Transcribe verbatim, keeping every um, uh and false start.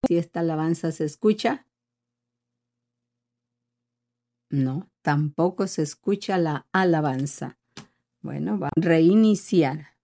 Si esta alabanza se escucha. No, tampoco se escucha la alabanza. Bueno, va a reiniciar.